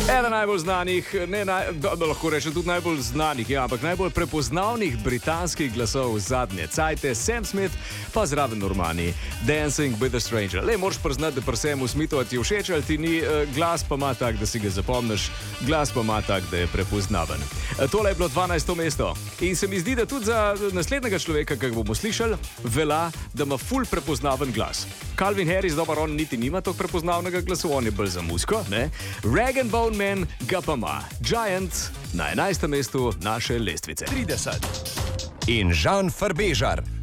Eden najbolj znanih, lahko rečem tudi najbolj znanih, ampak najbolj prepoznavnih britanskih glasov zadnje cajte, Sam Smith, pa zraven Normani, Dancing with a Stranger. Moraš priznati, da pri Samu Smithu ti všeč ali ti ni, glas pa ima tak, da si ga zapomniš, glas pa ima tak, da je prepoznaven. Tole je bilo 12. mesto in se mi zdi, da tudi za naslednjega človeka, ki ga bomo slišali, velja, da ima ful prepoznaven glas. Calvin Harris, dobro, on niti nima tako prepoznavnega glasu, on je bolj za muziko, ne? Rag & Bone Man ga pa ima. Giant na 11. mestu naše lestvice. 30. In Žan Farbežar.